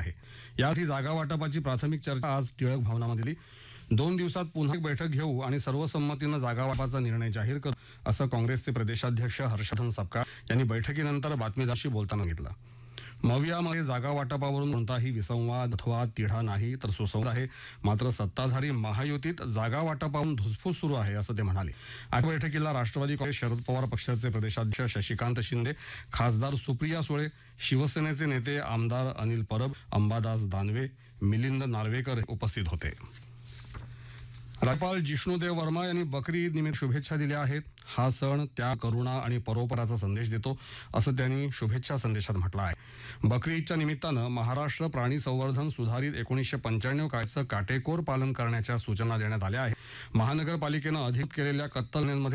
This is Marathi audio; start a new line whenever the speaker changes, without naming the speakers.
आहे। यासाठी जागा वाटपाची प्राथमिक चर्चा आज टिळक भवनामध्ये झाली। 2 दिवसात पुन्हा एक बैठक घेऊ आणि सर्वसंमतीनं जागा वाटपाचा निर्णय जाहीर करू, असं काँग्रेसचे प्रदेशाध्यक्ष हर्षवर्धन सपकाळ यांनी बैठकीनंतर बातमीदारांशी बोलताना सांगितलं। मवियामध्ये जागा वाटपावरून कोणताही विसंवाद अथवा तिढा नाही तर सुसंवाद आहे, मात्र सत्ताधारी महायुतीत जागा वाटपावरून धुसफूस सुरू आहे, असं ते म्हणाले। आजच्या बैठकीला राष्ट्रवादी काँग्रेस शरद पवार पक्षाचे प्रदेशाध्यक्ष शशिकांत शिंदे, खासदार सुप्रिया सुळे, शिवसेनेचे नेते आमदार अनिल परब, अंबादास दानवे, मिलिंद नार्वेकर उपस्थित होते। राज्यपाल जिष्णुदेव वर्मा यांनी बकरी ईद निमित्त शुभेच्छा दिल्या आहेत। हा सण त्या करुणा आणि परोपकाराचा संदेश देतो, असं त्यांनी शुभेच्छा संदेशात म्हटलं आहे। बकरी ईदच्या निमित्तानं महाराष्ट्र प्राणी संवर्धन सुधारित 1995 कायद्याचं काटेकोर पालन करण्याच्या सूचना देण्यात आल्या आहेत। महानगरपालिकेनं अधिक केलेल्या कत्तल